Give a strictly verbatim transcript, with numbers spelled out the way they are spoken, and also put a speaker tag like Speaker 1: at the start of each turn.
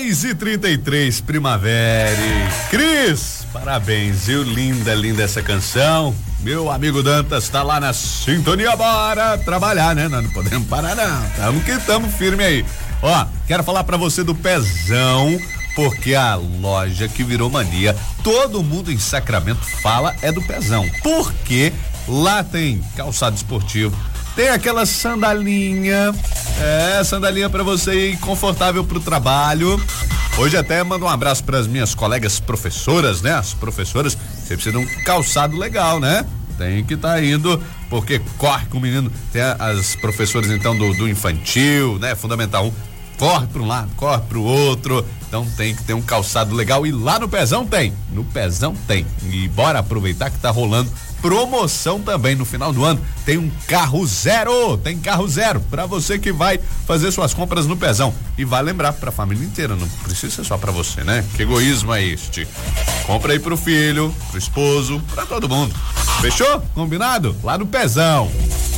Speaker 1: seis e trinta e três, Primavera. Cris, parabéns, viu? Linda, linda essa canção. Meu amigo Dantas tá lá na sintonia, bora trabalhar, né? Nós não podemos parar, não. Tamo que tamo firme aí. Ó, quero falar pra você do Pezão, porque a loja que virou mania, todo mundo em Sacramento fala é do Pezão. Porque lá tem calçado esportivo, tem aquela sandalinha, é, sandalinha pra você ir confortável pro trabalho. Hoje até mando um abraço pras minhas colegas professoras, né? As professoras, você precisa de um calçado legal, né? Tem que estar tá indo, porque corre com o menino. Tem as professoras então do, do infantil, né? Fundamental um, corre para um lado, corre para o outro. Então tem que ter um calçado legal e lá no Pezão tem. No Pezão tem. E bora aproveitar que tá rolando promoção também no final do ano. Tem um carro zero, tem carro zero para você que vai fazer suas compras no Pezão. E vai lembrar pra família inteira, não precisa ser só pra você, né? Que egoísmo é este? Compra aí pro filho, pro esposo, pra todo mundo. Fechou? Combinado? Lá no Pezão.